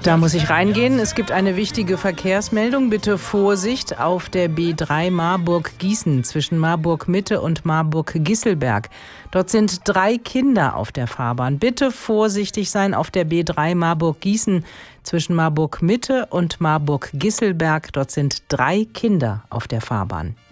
Da muss ich reingehen. Es gibt eine wichtige Verkehrsmeldung. Bitte Vorsicht auf der B3 Marburg-Gießen zwischen Marburg-Mitte und Marburg-Gisselberg. Dort sind 3 Kinder auf der Fahrbahn. Bitte vorsichtig sein auf der B3 Marburg-Gießen zwischen Marburg-Mitte und Marburg-Gisselberg. Dort sind 3 Kinder auf der Fahrbahn.